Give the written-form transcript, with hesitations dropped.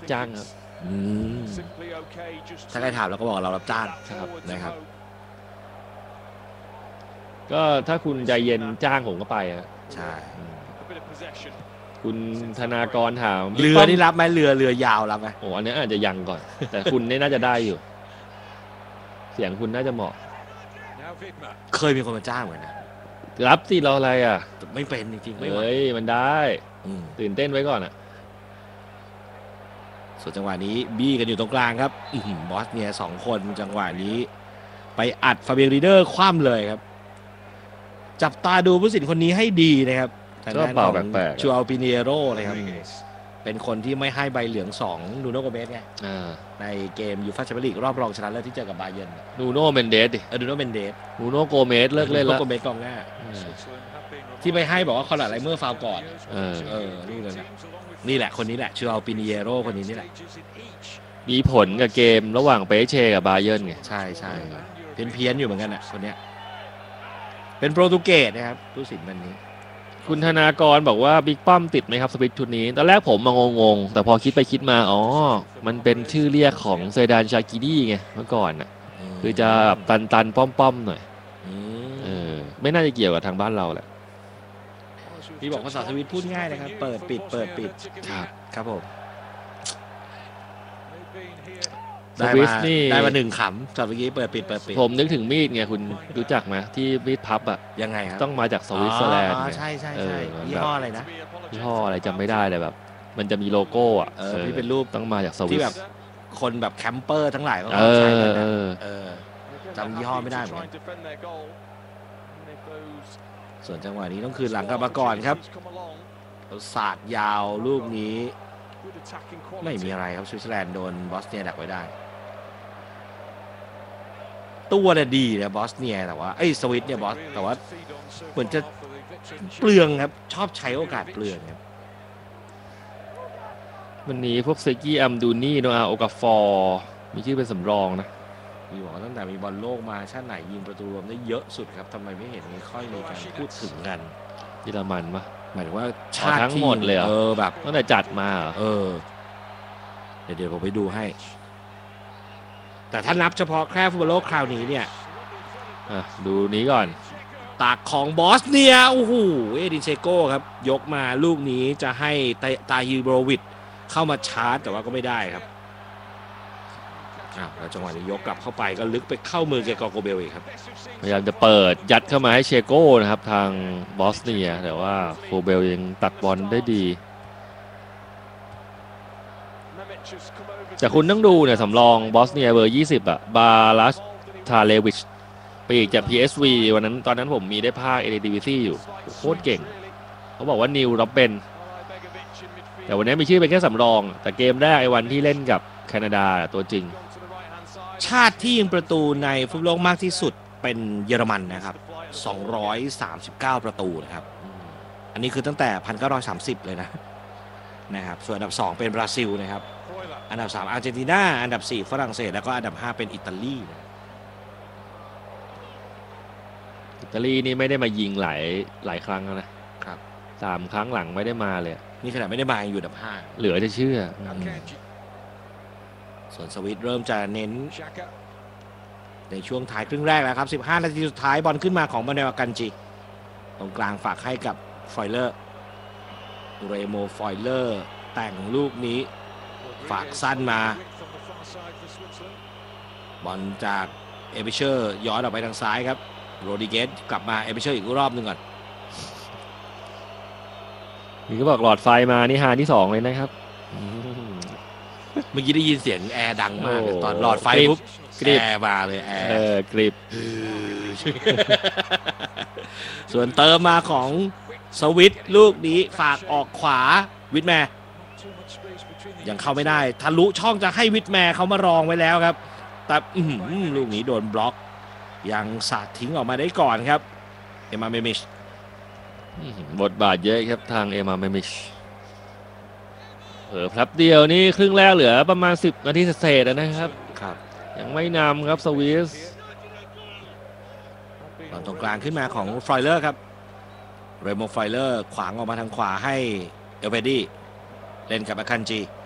จ้างครับถ้าใครถามเราก็บอกเรารับจ้างครับนะครับก็ถ้าคุณใจเย็นจ้างผมก็ไปอะใช่คุณธนากรถามเรือนี่รับไหมเรือยาวรับไหมโอ้อันนี้อาจจะยังก่อน แต่คุณนี่น่าจะได้อยู่ เสียงคุณน่าจะเหมาะเคยมีคนมาจ้างเหมือนกันรับสิเราอะไรอ่ะไม่เป็นจริงๆไม่ไหวเฮ้ยมันได้อืมตื่นเต้นไว้ก่อนอ่ะส่วนจังหวะนี้บี้กันอยู่ตรงกลางครับบอสเนีย2 คนจังหวะนี้ ไปอัดฟาเบียนรีเดอร์คว่ำเลยครับ จับตาดูผู้สินคนนี้ให้ดีนะครับทางด้านเปล่าของแปลกๆชูอัลปิเนโรเลยครับ เป็นคนที่ไม่ให้ใบเหลือง2นูโนโกเมสไงอ่าในเกมยูฟ่าแชมเปี้ยนลีกรอบรองชนะเลิศที่เจอกับบาเยิร์นนูโน่เมนเดสดินูโนเมนเดสนูโน่โกเมสเลิกเล่นนูแล้วโนโกเมสกองหน้าอืมที่ไปให้บอกว่าคอนราดไรเมอร์ฟาวก่อนเออนี่เลยนะนี่แหละคนนี้แหละชูอัลปิเนโรคนนี้นี่แหละมีผลกับเกมระหว่างเปเช่กับบาเยิร์นไงใช่ใช่เพี้ยนอยู่เหมือนกันอ่ะคนเนี้ยเป็นโปรตุเกสนะครับผู้สินวันนี้คุณธนากรบอกว่าบิ๊กป้อมติดไหมครับสวิตชุดนี้ ตอนแรกผมมางงๆ แต่พอคิดไปคิดมา อ๋อ มันเป็นชื่อเรียกของเซดานชากิดี้ไงเมื่อก่อนน่ะ คือจะแบบตันๆป้อมๆหน่อย ไม่น่าจะเกี่ยวกับทางบ้านเราแหละพี่บอกภาษาสวิตพูดง่ายนะครับ เปิดปิดครับครับผมสวิสนี่ได้มา1 ขำจากเมื่อกี้เปิดปิดผมนึกถึงมีดไงคุณรู้จักไหมที่มีดพับอ่ะยังไงครับต้องมาจากสวิตเซอร์แลนด์อ๋อไงใช่ใช่เอใช่อมันยี่ห้ออะไรนะยี่ห้ออะไรจำไม่ได้เลยแบบ มันจะมีโลโก้อ่ะที่เป็นรูปต้องมาจากสวิที่สแบบคนแบบแคมเปอร์ทั้งหลายก็เอใช้อกันเอนะอจำยี่ห้อไม่ได้เหมือนกันส่วนจังหวะนี้ต้องคืนหลังกลับมาก่อนครับศาสตร์ยาวลูกนี้ไม่มีอะไรครับสวิตเซอร์แลนด์โดนบอสเนียดักไว้ได้ ตัวเนี่ยดีนะบอสเนียแต่ว่าไอ้สวิตเนี่ยบอสแต่ว่าเหมือนจะเปลืองครับชอบใช้โอกาสเปลืองครับวันนี้พวกเซกี้อัมดูนี่โนอาโอกาฟอร์มีชื่อเป็นสำรองนะมีบอกว่าตั้งแต่มีบอลโลกมาชาติไหนยิงประตูรวมได้เยอะสุดครับทำไมไม่เห็นมีค่อยมีการพูดถึงกันเยอรมันปะหมายถึงว่าชาติทั้งหมดเลยเหรอแบบตั้งแต่จัดมาเหรอเดี๋ยวผมไปดูให้ แต่ถ้านับเฉพาะแค่ฟุตบอลโลกคราวนี้เนี่ยดูนี้ก่อนตากของบอสเนียโอ้โหเอดินเชโก้ครับยกมาลูกนี้จะให้ตาฮิโบรวิชเข้ามาชาร์จแต่ว่าก็ไม่ได้ครับแล้วจังหวะนี้ยกกลับเข้าไปก็ลึกไปเข้ามือเกกอโกเบลอีกครับพยายามจะเปิดยัดเข้ามาให้เชโก้นะครับทางบอสเนียแต่ว่าโคเบลยังตัดบอลได้ดีแต่คุณต้องดูเนี่ยสำรองบอสเนียเบอร์ 20 อ่ะ บาลัสทาเลวิชปีกจาก PSV วันนั้นตอนนั้นผมมีได้ภาคเอเดดิวิซี่อยู่โคตรเก่งเขาบอกว่านิวร็อบเบนแต่วันนี้มีชื่อเป็นแค่สำรองแต่เกมแรกไอ้วันที่เล่นกับแคนาดาตัวจริงชาติที่ยิงประตูในฟุตบอลโลกมากที่สุดเป็นเยอรมันนะครับ239 ประตูนะครับอันนี้คือตั้งแต่1930เลยนะครับส่วนอันดับ2เป็นบราซิลนะครับอันดับ3อาร์เจนตินาอันดับ4ฝรั่งเศสแล้วก็อันดับ5เป็นอิตาลีนะอิตาลีนี่ไม่ได้มายิงหลายครั้งแล้วนะครับ3 ครั้งหลังไม่ได้มาเลยนี่ขนาดไม่ได้มาอยู่อันดับเหลือจะเชื่อส่วนสวิตเริ่มจะเน้นในช่วงท้ายครึ่งแรกแล้วครับ15 นาทีสุดท้ายบอลขึ้นมาของมาเนลกันจิตรงกลางฝากให้กับฟอยเลอร์เรโมฟอยเลอร์แต่งลูกนี้ฝากสั้นมาบอลจากเอเบเชอร์ย้อนออกไปทางซ้ายครับโรดิเกสกลับมาเอเบเชอร์อีกรอบหนึ่งก่อนมีก็บอกหลอดไฟมานี่ฮาที่2เลยนะครับเมื่อกี้ได้ยินเสียงแอร์ดังมากตอนหลอดไฟปุ๊บแอร์มาเลยแอร์กริบส่วนเติมมาของสวิตลูกนี้ฝากออกขวาวิทแมร์ยังเข้าไม่ได้ทะลุช่องจะให้วิทแมร์เขามารองไว้แล้วครับแต่ลูกนี้โดนบล็อกยังสาดทิ้งออกมาได้ก่อนครับเอมาเมมิชบทบาทเยอะครับทางเอมาเมมิชแป๊บเดียวนี่ครึ่งแรกเหลือประมาณ10 นาทีเศษนะครับยังไม่นำครับสวิสตรงกลางขึ้นมาของฟลอยเลอร์ครับเรโมฟลอยเลอร์ขวางออกมาทางขวาให้เอลเวดี้เล่นกับอาคันจี